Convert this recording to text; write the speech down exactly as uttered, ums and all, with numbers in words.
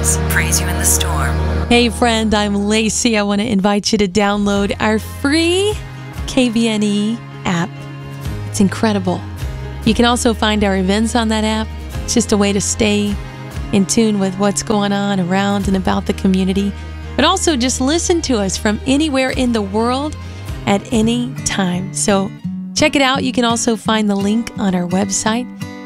Praise. Praise you in the storm. Hey friend, I'm Lacey. I want to invite you to download our free K V N E app. It's incredible. You can also find our events on that app. It's just a way to stay in tune with what's going on around and about the community. But also just listen to us from anywhere in the world at any time. So check it out. You can also find the link on our website,